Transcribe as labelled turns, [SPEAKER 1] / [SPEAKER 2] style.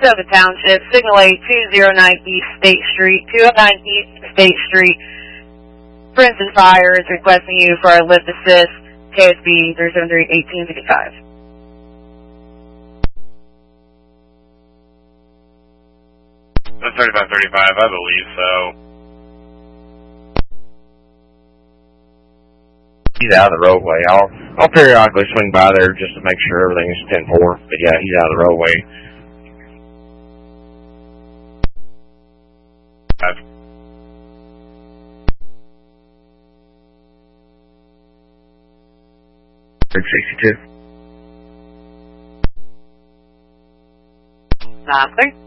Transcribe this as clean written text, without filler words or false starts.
[SPEAKER 1] Saratoga Township, Signal 8, 209 East State Street, 209 East State Street. Princeton Fire is requesting you for a lift assist, KSB 373-1855.
[SPEAKER 2] 3535, I believe so.
[SPEAKER 3] He's out of the roadway. I'll periodically swing by there just to make sure everything's 10-4. But yeah, he's out of the roadway. 62.
[SPEAKER 1] 9-3.